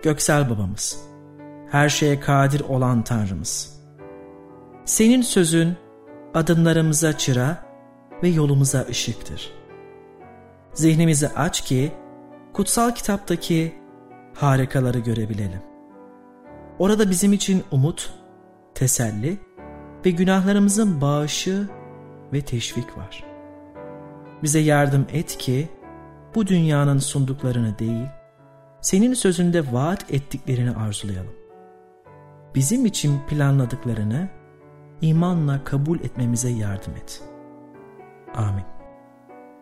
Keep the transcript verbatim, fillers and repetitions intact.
göksel babamız, her şeye kadir olan Tanrımız. Senin sözün adımlarımıza çıra ve yolumuza ışıktır. Zihnimizi aç ki kutsal kitaptaki harikaları görebilelim. Orada bizim için umut, teselli ve günahlarımızın bağışı ve teşvik var. Bize yardım et ki bu dünyanın sunduklarını değil, senin sözünde vaat ettiklerini arzulayalım. Bizim için planladıklarını imanla kabul etmemize yardım et. Amin.